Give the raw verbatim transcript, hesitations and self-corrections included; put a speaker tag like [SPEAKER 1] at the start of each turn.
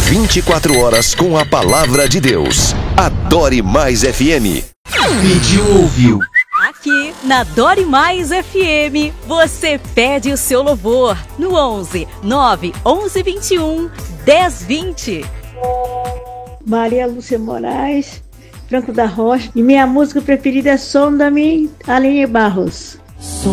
[SPEAKER 1] vinte e quatro horas com a palavra de Deus. Adore Mais F M.
[SPEAKER 2] Pediu, ouviu.
[SPEAKER 3] Aqui na Adore Mais F M, você pede o seu louvor no onze nove onze vinte e um dez vinte.
[SPEAKER 4] Maria Lúcia Moraes, Franco da Rocha, e minha música preferida é Sonda-me, Aline Barros.